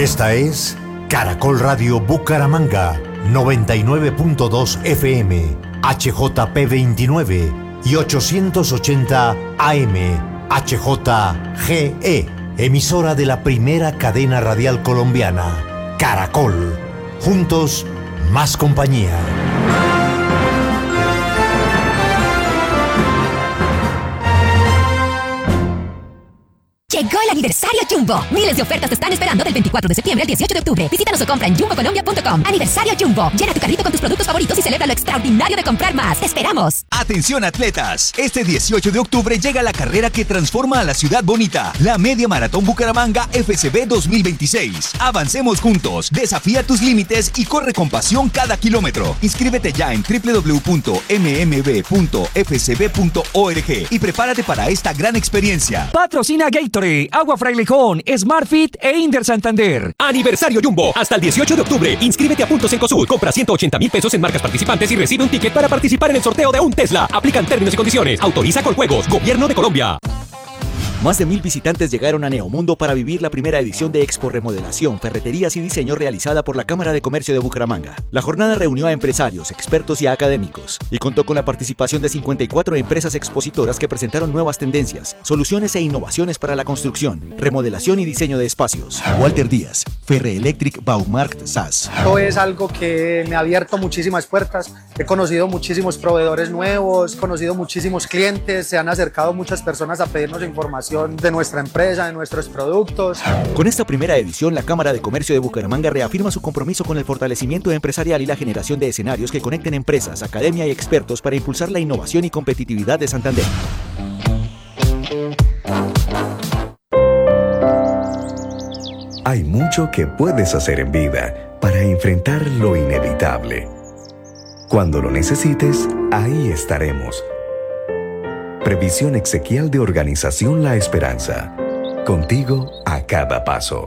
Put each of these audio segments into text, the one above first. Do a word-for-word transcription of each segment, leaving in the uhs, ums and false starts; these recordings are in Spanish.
Esta es Caracol Radio Bucaramanga, noventa y nueve punto dos F M, H J P veintinueve y ochocientos ochenta A M, H J G E, emisora de la primera cadena radial colombiana, Caracol. Juntos, más compañía. Llegó el aniversario Jumbo. Miles de ofertas te están esperando del veinticuatro de septiembre al dieciocho de octubre. Visítanos o compra en jumbo colombia punto com. Aniversario Jumbo. Llena tu carrito con tus productos favoritos y celebra lo extraordinario de comprar más. ¡Te esperamos! Atención atletas. Este dieciocho de octubre llega la carrera que transforma a la ciudad bonita. La Media Maratón Bucaramanga F C B dos mil veintiséis. Avancemos juntos. Desafía tus límites y corre con pasión cada kilómetro. Inscríbete ya en doble u doble u doble u punto eme eme be punto efe ce be punto org y prepárate para esta gran experiencia. Patrocina Gatorade, Agua Frailejón, SmartFit e Inder Santander. Aniversario Jumbo. Hasta el dieciocho de octubre. Inscríbete a Puntos Cencosud. Compra ciento ochenta mil pesos en marcas participantes y recibe un ticket para participar en el sorteo de un Tesla. Aplican términos y condiciones. Autoriza Coljuegos. Gobierno de Colombia. Más de mil visitantes llegaron a Neomundo para vivir la primera edición de Expo Remodelación, Ferreterías y Diseño realizada por la Cámara de Comercio de Bucaramanga. La jornada reunió a empresarios, expertos y a académicos y contó con la participación de cincuenta y cuatro empresas expositoras que presentaron nuevas tendencias, soluciones e innovaciones para la construcción, remodelación y diseño de espacios. Walter Díaz, Ferreelectric Baumarkt S A S. Esto es algo que me ha abierto muchísimas puertas. He conocido muchísimos proveedores nuevos, he conocido muchísimos clientes, se han acercado muchas personas a pedirnos información de nuestra empresa, de nuestros productos. Con esta primera edición, la Cámara de Comercio de Bucaramanga reafirma su compromiso con el fortalecimiento empresarial y la generación de escenarios que conecten empresas, academia y expertos para impulsar la innovación y competitividad de Santander. Hay mucho que puedes hacer en vida para enfrentar lo inevitable. Cuando lo necesites, ahí estaremos. Previsión exequial de Organización La Esperanza. Contigo a cada paso.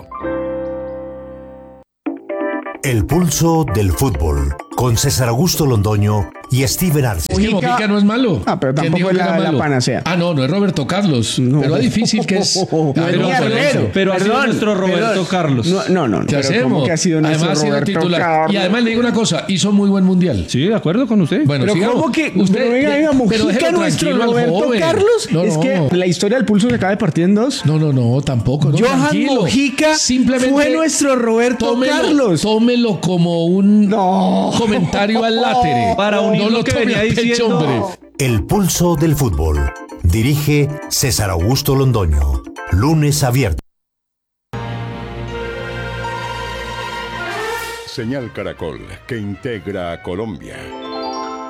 El pulso del fútbol, con César Augusto Londoño y Steven Arce. Es que Mojica no es malo. Ah, pero tampoco es la, la panacea. Ah, no, no es Roberto Carlos. No. Pero es difícil que es. No, ah, pero, pero, pero ha sido nuestro Roberto perdón. Carlos. No, no, no. ¿Qué hacemos? Que ha sido nuestro además, Roberto titular. Carlos. Y además le digo una cosa, hizo muy buen mundial. Sí, de acuerdo con usted. Bueno, pero sigamos. ¿cómo que? Usted, pero venga, venga, Mojica, nuestro Roberto Carlos. No, no. Es que la historia del pulso se acaba de partir en dos. No, no, no, tampoco. No, Johan tranquilo. Mojica simplemente fue nuestro Roberto tómelo, Carlos. Tómelo como un no. comentario al látere. Para unir no lo que venía diciendo. Hombre. El pulso del fútbol. Dirige César Augusto Londoño. Lunes a viernes. Señal Caracol, que integra a Colombia.